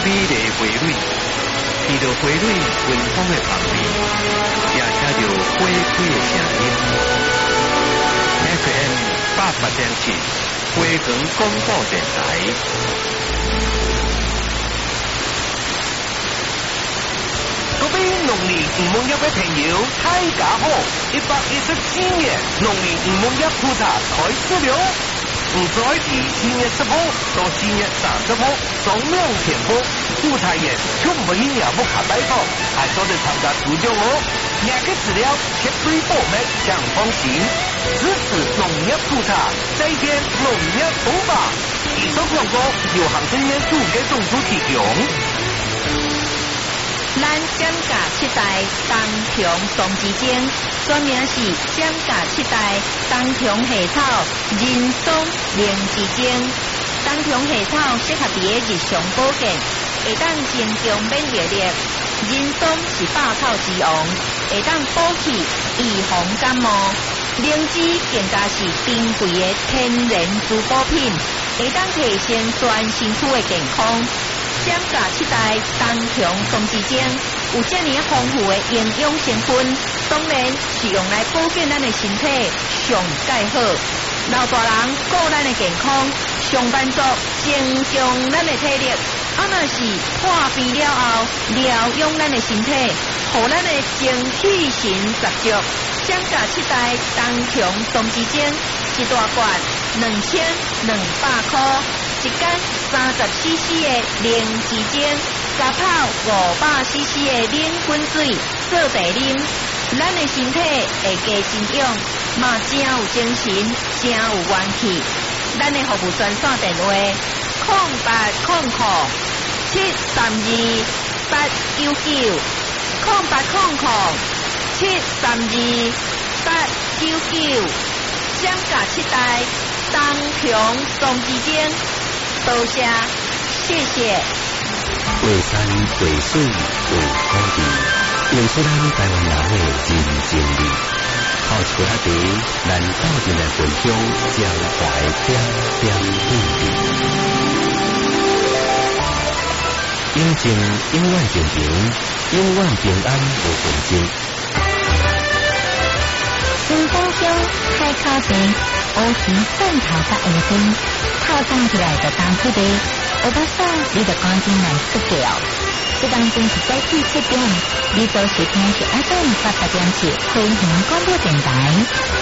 美丽花蕊，闻到花蕊芬芳的香味，也听到花开的声音。FM 88.7，花莲广播电台。 各位农历五月嘅朋友，大家好！114年农历五月普查开始了。在4月10号到4月30號，雙兩天課，普查員全部人也不下拜訪，還做得參加抽獎哦。兩個資料絕對保密，請放心。支持農業普查，再見農業風暴。以上廣告由行政院主計總署提供。 咱降價七代東強松枝精，全名是降價七代東強夏草人參靈枝精。東強夏草適合伫日常保健，會當增強免疫力。人參是百草之王，會當補氣預防感冒。靈芝更加是珍貴的天然珠寶品，會當提升全身軀的健康。降價七代東強松枝精有這麼豐富的營養成分，當然是用來保健咱的身體上蓋好。老大人顧咱的健康，上班族增強咱的體力，若是破病了後療養咱的身體，讓咱的精氣神十足。降價七代東強松枝精一大罐2200塊。一間30cc 的靈芝精，加泡500cc 的冷滾水做茶啉，咱的身體會加增氧，嘛真有精神，真有元氣。咱的服務專線電話0800-732-899，0800-732-899，降價七代東強松枝精。多謝，謝謝。 畫山畫水有土地，用出咱台灣人的真情味。靠一個仔弟，咱鬥陣來分享江淮點點滴滴。永靜永遠靜平，永遠平安無紛爭。新豐鄉海口地，烏溪汕頭甲下邊。套裝起來的當區的歐巴桑，你就趕緊來出掉。這當中是早起7點，你做收聽是FM 88.7花蓮廣播電台。